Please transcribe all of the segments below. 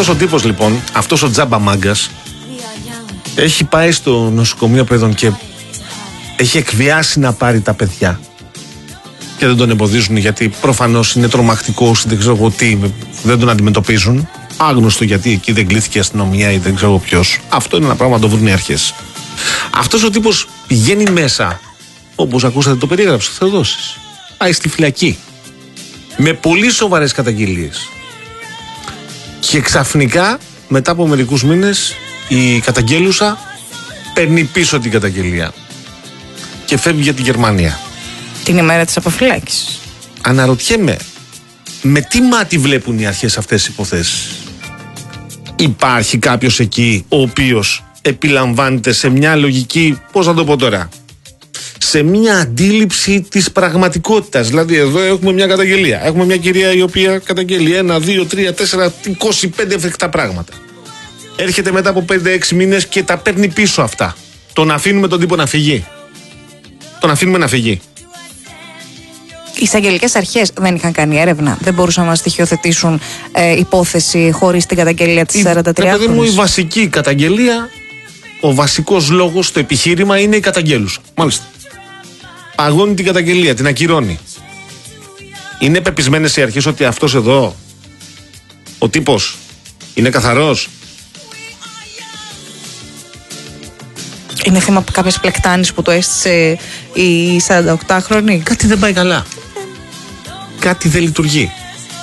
Αυτός ο τύπος λοιπόν, αυτός ο τζάμπα μάγκας, έχει πάει στο νοσοκομείο παιδών και έχει εκβιάσει να πάρει τα παιδιά. Και δεν τον εμποδίζουν γιατί προφανώς είναι τρομακτικός, δεν ξέρω εγώ τι, δεν τον αντιμετωπίζουν. Άγνωστο γιατί εκεί δεν κλήθηκε η αστυνομία ή δεν ξέρω ποιος. Αυτό είναι ένα πράγμα να το βρουν οι αρχές. Αυτός ο τύπος πηγαίνει μέσα, όπως ακούσατε το περιέγραψε ο Θεοδόσης. Πάει στη φυλακή. Με πολύ σοβαρές καταγγελίες. Και ξαφνικά, μετά από μερικούς μήνες, η καταγγέλουσα παίρνει πίσω την καταγγελία. Και φεύγει για τη Γερμανία. Την ημέρα της αποφυλάκησης. Αναρωτιέμαι, με τι μάτι βλέπουν οι αρχές αυτές τις υποθέσεις? Υπάρχει κάποιος εκεί ο οποίος επιλαμβάνεται σε μια λογική, πώς να το πω τώρα, σε μια αντίληψη της πραγματικότητας? Δηλαδή εδώ έχουμε μια καταγγελία, έχουμε μια κυρία η οποία καταγγέλει 1, 2, 3, 4, 25 εφικτά πράγματα. Έρχεται μετά από 5-6 μήνες και τα παίρνει πίσω αυτά. Τον αφήνουμε τον τύπο να φύγει? Τον αφήνουμε να φύγει? Οι εισαγγελικές αρχές δεν είχαν κάνει έρευνα, δεν μπορούσαν να στοιχειοθετήσουν υπόθεση χωρίς την καταγγελία της 43χρονης. Η βασική καταγγελία, ο βασικός λόγος, το επιχείρημα είναι η καταγγέλουσα. Μάλιστα. Παγώνει την καταγγελία, την ακυρώνει. Είναι πεπισμένες οι αρχές ότι αυτός εδώ, ο τύπος, είναι καθαρός? Είναι θέμα κάποιες πλεκτάνης που το έστησε η 48χρονη. Κάτι δεν πάει καλά. Κάτι δεν λειτουργεί.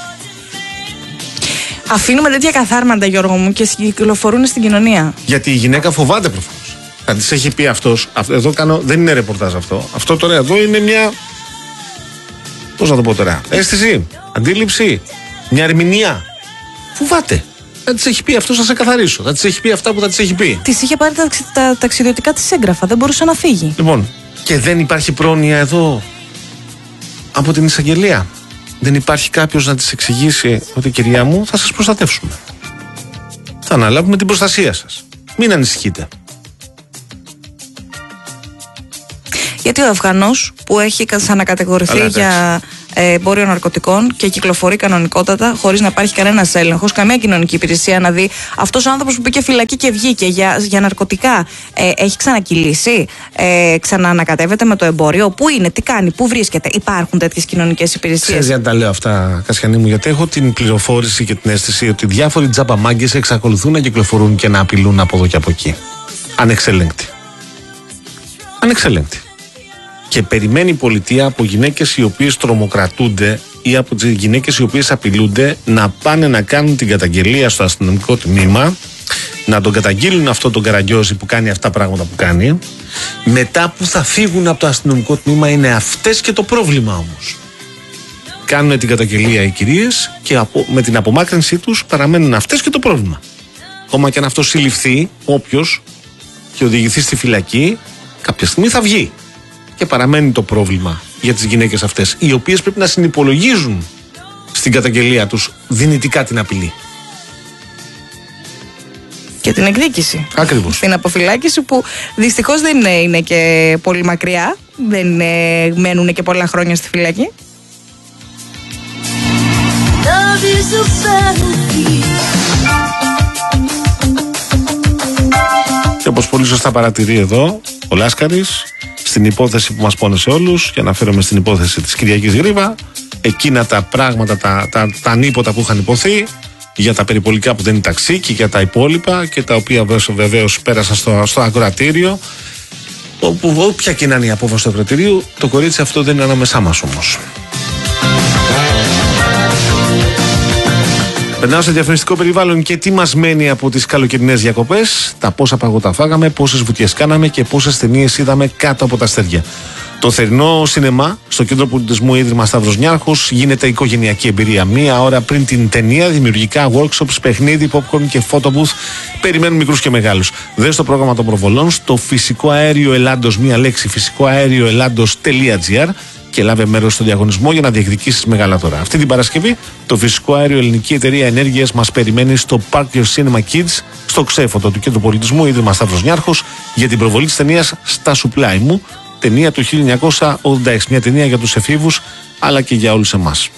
Αφήνουμε τέτοια καθάρματα, Γιώργο μου, και κυκλοφορούν στην κοινωνία. Γιατί η γυναίκα φοβάται προφανώς. Θα της έχει πει αυτός. Εδώ κάνω, δεν είναι ρεπορτάζ αυτό. Αυτό τώρα εδώ είναι μια. Πώς να το πω τώρα? Αίσθηση, αντίληψη, μια ερμηνεία. Φοβάται. Θα της έχει πει αυτό, θα σε καθαρίσω. Θα της έχει πει αυτά που θα της έχει πει. Της είχε πάρει τα ταξιδιωτικά της έγγραφα. Δεν μπορούσε να φύγει. Λοιπόν, και δεν υπάρχει πρόνοια εδώ από την εισαγγελία? Δεν υπάρχει κάποιος να της εξηγήσει ότι κυρία μου, θα σας προστατεύσουμε. Θα αναλάβουμε την προστασία σας. Μην ανησυχείτε. Γιατί ο Αφγανός που έχει ανακατηγορηθεί για εμπόριο ναρκωτικών και κυκλοφορεί κανονικότατα, χωρίς να υπάρχει κανένας έλεγχος, καμία κοινωνική υπηρεσία να δει αυτός ο άνθρωπος που πήγε φυλακή και βγήκε για ναρκωτικά, έχει ξανακυλήσει, ξαναανακατεύεται με το εμπόριο? Πού είναι, τι κάνει, πού βρίσκεται? Υπάρχουν τέτοιες κοινωνικές υπηρεσίες? Ξέρεις γιατί τα λέω αυτά, Κασιανή μου? Γιατί έχω την πληροφόρηση και την αίσθηση ότι διάφοροι τζαμπαμάγκες εξακολουθούν να κυκλοφορούν και να απειλούν από εδώ και από εκεί. Ανεξελέγκτοι. Ανεξελέγκτοι. Και περιμένει η πολιτεία από γυναίκες οι οποίες τρομοκρατούνται ή από τις γυναίκες οι οποίες απειλούνται να πάνε να κάνουν την καταγγελία στο αστυνομικό τμήμα, να τον καταγγείλουν αυτό τον Καραγκιόζη που κάνει αυτά τα πράγματα που κάνει. Μετά που θα φύγουν από το αστυνομικό τμήμα είναι αυτές και το πρόβλημα όμως. Κάνουν την καταγγελία οι κυρίες και με την απομάκρυνσή τους παραμένουν αυτές και το πρόβλημα. Ακόμα και αν αυτό συλληφθεί όποιος και οδηγηθεί στη φυλακή, κάποια στιγμή θα βγει. Και παραμένει το πρόβλημα για τις γυναίκες αυτές, οι οποίες πρέπει να συνυπολογίζουν στην καταγγελία τους δυνητικά την απειλή. Και την εκδίκηση. Ακριβώς. Την αποφυλάκηση που δυστυχώς δεν είναι και πολύ μακριά, δεν μένουν και πολλά χρόνια στη φυλακή. Και όπως πολύ σωστά παρατηρεί εδώ ο Λάσκαρης, στην υπόθεση που μας πόνεσε όλους, και αναφέρομαι στην υπόθεση της Κυριακής Γρίβα, εκείνα τα πράγματα, τα ανίποτα που είχαν υποθεί, για τα περιπολικά που δεν είναι ταξί και για τα υπόλοιπα, και τα οποία βεβαίως πέρασαν στο ακροατήριο, όπου όποια και να είναι η απόφαση του ακροατηρίου, το κορίτσι αυτό δεν είναι ανάμεσά μας όμως. Περνάω σε διαφημιστικό περιβάλλον και τι μας μένει από τις καλοκαιρινές διακοπές, τα πόσα παγωτά φάγαμε, πόσες βουτιές κάναμε και πόσες ταινίες είδαμε κάτω από τα αστέρια. Το θερινό σινεμά στο Κέντρο Πολιτισμού Ίδρυμα Σταύρος Νιάρχος γίνεται οικογενειακή εμπειρία. Μία ώρα πριν την ταινία, δημιουργικά workshops, παιχνίδι, popcorn και photo booth. Περιμένουν μικρούς και μεγάλους. Δες το πρόγραμμα των προβολών στο Φυσικό Αέριο Ελλάδος, μία λέξη, φυσικοαέρioελλάδος.gr, και λάβε μέρος στο διαγωνισμό για να διεκδικήσεις μεγάλα δώρα. Αυτή την Παρασκευή, το Φυσικό Αέριο Ελληνική Εταιρεία Ενέργειας μας περιμένει στο Park Your Cinema Kids, στο ξέφωτο του Κέντρου Πολιτισμού Ίδρυμα Σταύρος Νιάρχος, για την προβολή της ταινίας Στα Σουπλάι μου, ταινία του 1986. Μια ταινία για τους εφήβους αλλά και για όλους εμάς.